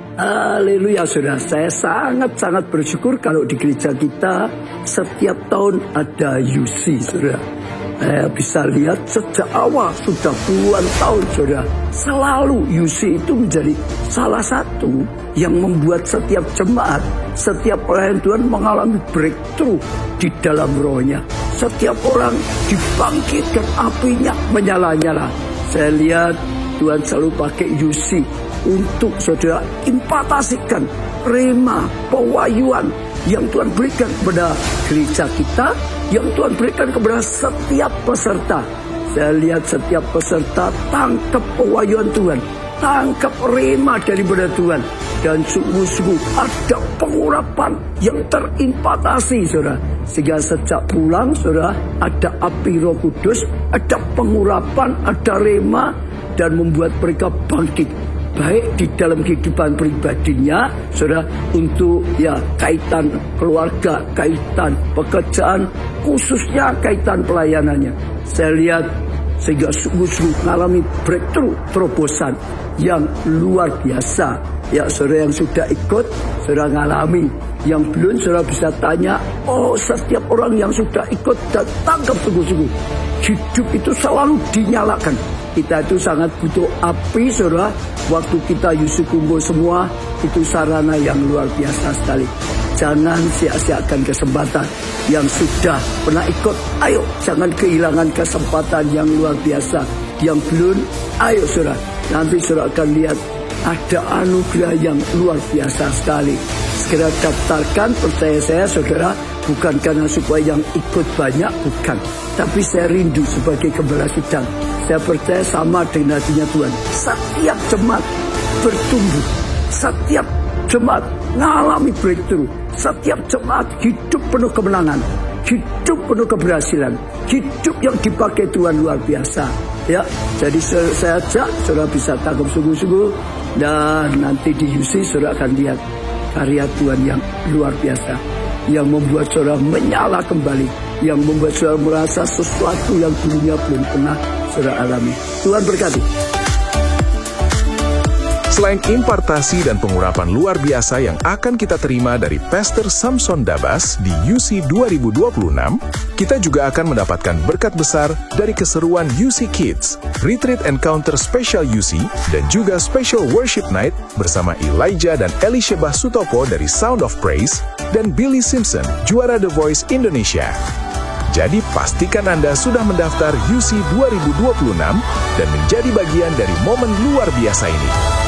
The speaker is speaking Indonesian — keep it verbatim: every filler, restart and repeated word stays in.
Haleluya saudara, saya sangat-sangat bersyukur kalau di gereja kita setiap tahun ada U C saudara. Saya bisa lihat sejak awal sudah puluhan tahun saudara, selalu U C itu menjadi salah satu yang membuat setiap jemaat, setiap pelayan Tuhan mengalami breakthrough di dalam rohnya. Setiap orang dibangkitkan, apinya menyala-nyala. Saya lihat Tuhan selalu pakai U C untuk saudara impatasikan rema, pewahyuan yang Tuhan berikan kepada gereja kita, yang Tuhan berikan kepada setiap peserta. Saya lihat setiap peserta tangkap pewahyuan Tuhan, tangkap rema daripada Tuhan, dan sungguh-sungguh ada pengurapan yang terimpatasi saudara. Sehingga sejak pulang saudara ada api Roh Kudus, ada pengurapan, ada rema, dan membuat mereka bangkit. Baik di dalam kehidupan pribadinya, saudara, untuk ya kaitan keluarga, kaitan pekerjaan, khususnya kaitan pelayanannya. Saya lihat sehingga sungguh-sungguh mengalami breakthrough, terobosan yang luar biasa. Ya saudara yang sudah ikut, saudara ngalami. Yang belum, saudara bisa tanya, oh setiap orang yang sudah ikut dan tangkap sungguh-sungguh, hidup itu selalu dinyalakan. Kita itu sangat butuh api saudara. Waktu kita Yusi kumpul semua, itu sarana yang luar biasa sekali. Jangan sia-siakan kesempatan. Yang sudah pernah ikut, ayo jangan kehilangan kesempatan yang luar biasa. Yang belum, ayo saudara, nanti saudara akan lihat ada anugerah yang luar biasa sekali. Segera daftarkan, percaya saya saudara, bukan karena supaya yang ikut banyak, bukan. Tapi saya rindu sebagai gembala sidang. Saya percaya sama dengan hatinya Tuhan. Setiap jemaat bertumbuh, setiap jemaat mengalami breakthrough, setiap jemaat hidup penuh kemenangan, hidup penuh keberhasilan, hidup yang dipakai Tuhan luar biasa. Ya, jadi saya ajak saudara bisa tangkap sungguh-sungguh, dan nanti di U C saudara akan lihat karya Tuhan yang luar biasa, yang membuat saudara menyala kembali, yang membuat saudara merasa sesuatu yang dulunya belum pernah saudara alami. Tuhan berkati. Selain impartasi dan pengurapan luar biasa yang akan kita terima dari Pastor Samson Dabas di U C dua ribu dua puluh enam, kita juga akan mendapatkan berkat besar dari keseruan U C Kids, Retreat Encounter Special U C, dan juga Special Worship Night bersama Elijah dan Elisheba Sutopo dari Sound of Praise, dan Billy Simpson, juara The Voice Indonesia. Jadi pastikan Anda sudah mendaftar U C dua ribu dua puluh enam dan menjadi bagian dari momen luar biasa ini.